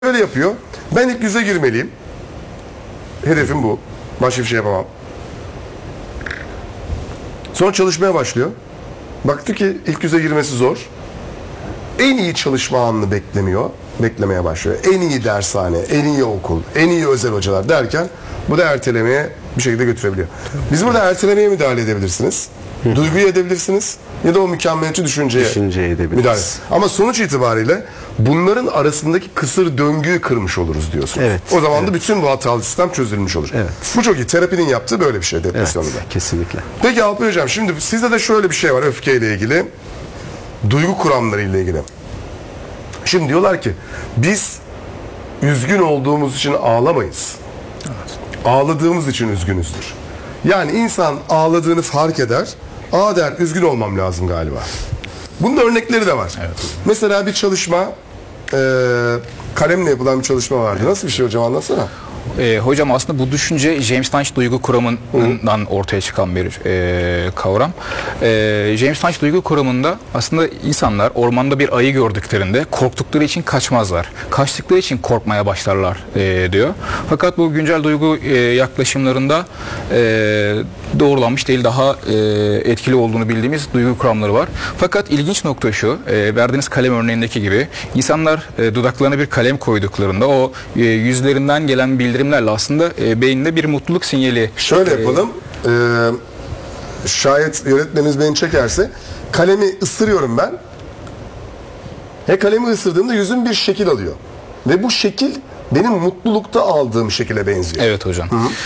Öyle yapıyor. Ben ilk 100'e girmeliyim. Hedefim bu. Başka bir şey yapamam. Sonra çalışmaya başlıyor. Baktı ki ilk 100'e girmesi zor. En iyi çalışma anını beklemeye başlıyor. En iyi dershane, en iyi okul, en iyi özel hocalar derken bu da ertelemeye bir şekilde götürebiliyor. Biz burada ertelemeye müdahale edebilirsiniz. Duyguyu edebilirsiniz. Ya da o mükemmeliyetçi düşünceye edebiliriz. müdahale. Ama sonuç itibariyle bunların arasındaki kısır döngüyü kırmış oluruz diyorsunuz. Evet. O zaman da bütün bu hatalı sistem çözülmüş olur. Evet. Bu çok iyi. Terapinin yaptığı böyle bir şey depresyonda. Evet, kesinlikle. Peki Alpay Hocam, şimdi sizde de şöyle bir şey var öfkeyle ilgili. Duygu kuramları ile ilgili. Şimdi diyorlar ki biz üzgün olduğumuz için ağlamayız. Evet. Ağladığımız için üzgünüzdür. Yani insan ağladığını fark eder. Aa der, üzgün olmam lazım galiba. Bunun da örnekleri de var. Evet. Mesela bir çalışma, kalemle yapılan bir çalışma vardı. Nasıl bir şey hocam, anlatsana. Hocam aslında bu düşünce James Lange duygu kuramından ortaya çıkan bir kavram. James Lange duygu kuramında aslında insanlar ormanda bir ayı gördüklerinde korktukları için kaçmazlar. Kaçtıkları için korkmaya başlarlar diyor. Fakat bu güncel duygu yaklaşımlarında doğrulanmış değil, daha etkili olduğunu bildiğimiz duygu kuramları var. Fakat ilginç nokta şu, verdiğiniz kalem örneğindeki gibi insanlar dudaklarına bir kalem koyduklarında o yüzlerinden gelen bildirimlerle aslında beyinde bir mutluluk sinyali. Şöyle yapalım. Şayet yönetmenimiz beni çekerse kalemi ısırıyorum ben. Kalemi ısırdığımda yüzüm bir şekil alıyor. Ve bu şekil benim mutlulukta aldığım şekile benziyor. Evet hocam.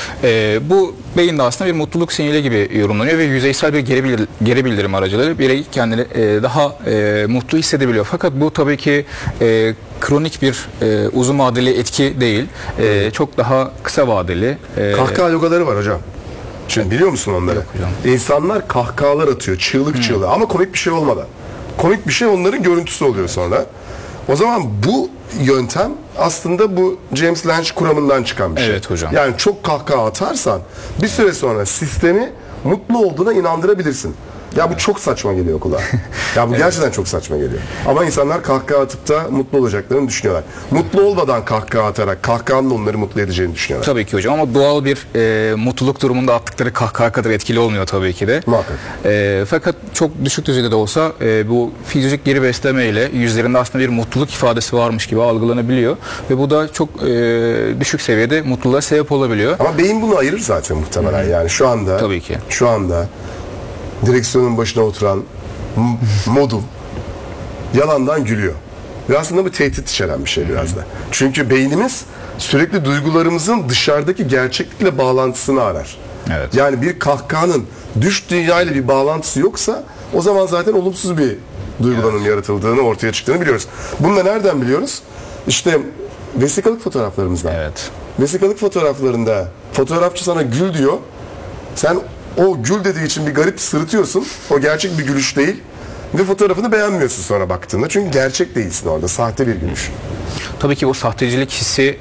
Bu beyinde aslında bir mutluluk sinyali gibi yorumlanıyor ve yüzeysel bir geri bildirim aracılığıyla birey kendini daha mutlu hissedebiliyor. Fakat bu tabii ki kronik bir uzun vadeli etki değil. Çok daha kısa vadeli. Kahkaha yogaları var hocam. Şimdi biliyor musun onları? Yok hocam. İnsanlar kahkahalar atıyor, çığlık çığlığı, ama komik bir şey olmadan. Komik bir şey onların görüntüsü oluyor sonra. O zaman bu yöntem aslında bu James Lange kuramından çıkan bir şey. Evet hocam. Yani çok kahkaha atarsan bir süre sonra sistemi mutlu olduğuna inandırabilirsin. Ya bu çok saçma geliyor kulağa. Ya bu gerçekten çok saçma geliyor. Ama insanlar kahkaha atıp da mutlu olacaklarını düşünüyorlar. Mutlu olmadan kahkaha atarak kahkahanın onları mutlu edeceğini düşünüyorlar. Tabii ki hocam, ama doğal bir mutluluk durumunda attıkları kahkaha kadar etkili olmuyor tabii ki de. Muhakkak. Fakat çok düşük düzeyde de olsa bu fizyolojik geri besleme ile yüzlerinde aslında bir mutluluk ifadesi varmış gibi algılanabiliyor. Ve bu da çok düşük seviyede mutluluğa sebep olabiliyor. Ama beyin bunu ayırır zaten muhtemelen. Yani şu anda. Tabii ki. Şu anda direksiyonun başına oturan modum yalandan gülüyor. Ve aslında bu tehdit içeren bir şey biraz da. Çünkü beynimiz sürekli duygularımızın dışarıdaki gerçeklikle bağlantısını arar. Evet. Yani bir kahkahanın dış dünyayla bir bağlantısı yoksa o zaman zaten olumsuz bir duyguların yaratıldığını, ortaya çıktığını biliyoruz. Bunu da nereden biliyoruz? İşte vesikalık fotoğraflarımızdan. Evet. Vesikalık fotoğraflarında fotoğrafçı sana gül diyor. Sen o gül dediği için bir garip sırıtıyorsun. O gerçek bir gülüş değil. Ve fotoğrafını beğenmiyorsun sonra baktığında. Çünkü gerçek değilsin orada. Sahte bir gülüş. Tabii ki o sahtecilik hissi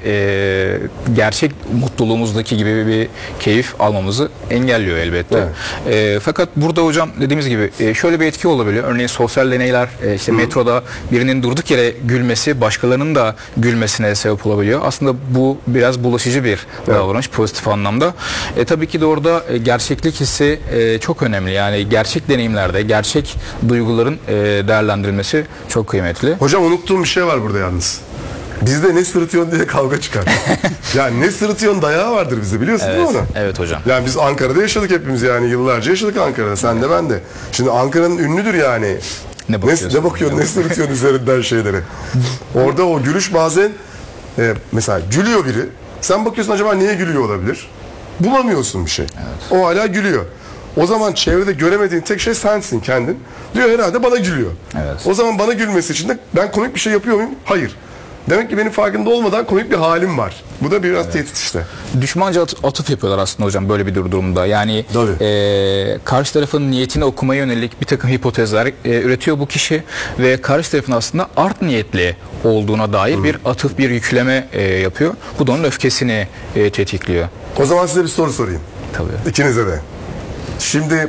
gerçek mutluluğumuzdaki gibi bir keyif almamızı engelliyor elbette. Evet. Fakat burada hocam dediğimiz gibi şöyle bir etki olabiliyor. Örneğin sosyal deneyler, işte metroda birinin durduk yere gülmesi başkalarının da gülmesine sebep olabiliyor. Aslında bu biraz bulaşıcı bir davranış pozitif anlamda. Tabii ki de orada gerçeklik hissi çok önemli. Yani gerçek deneyimlerde, gerçek duyguların değerlendirilmesi çok kıymetli. Hocam unuttuğum bir şey var burada yalnız. Bizde ne sırıtıyorsun diye kavga çıkar. Yani ne sırıtıyorsun dayağı vardır bizde, biliyorsun değil mi onu? Evet hocam. Yani biz Ankara'da yaşadık hepimiz, yani yıllarca yaşadık Ankara'da. Sen de ben de. Şimdi Ankara'nın ünlüdür yani. Ne bakıyorsun, ne sırıtıyorsun üzerinden şeyleri. Orada o gülüş bazen mesela gülüyor biri. Sen bakıyorsun, acaba niye gülüyor olabilir? Bulamıyorsun bir şey. Evet. O hala gülüyor. O zaman çevrede göremediğin tek şey sensin, kendin. Diyor herhalde bana gülüyor. Evet. O zaman bana gülmesi için de ben komik bir şey yapıyor muyum? Hayır. Demek ki benim farkında olmadan komik bir halim var. Bu da biraz tehdit işte. Düşmanca atıf yapıyorlar aslında hocam böyle bir durumda. Yani karşı tarafın niyetini okumaya yönelik bir takım hipotezler üretiyor bu kişi ve karşı tarafın aslında art niyetli olduğuna dair bir atıf, bir yükleme yapıyor. Bu da onun öfkesini tetikliyor. O zaman size bir soru sorayım. Tabii. İkinize de. Şimdi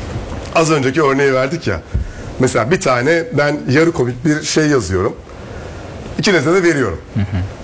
az önceki örneği verdik ya. Mesela bir tane ben yarı komik bir şey yazıyorum. İkinize de veriyorum.